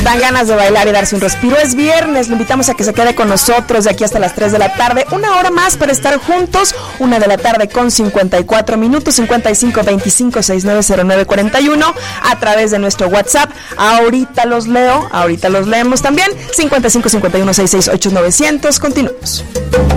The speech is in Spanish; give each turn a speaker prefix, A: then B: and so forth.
A: Dan ganas de bailar y darse un respiro. Es viernes, lo invitamos a que se quede con nosotros de aquí hasta las 3 de la tarde. Una hora más para estar juntos. 1 de la tarde con 54 minutos. 5525690941 a través de nuestro WhatsApp. Ahorita los leo, ahorita los leemos también. 5551668900. Continuamos.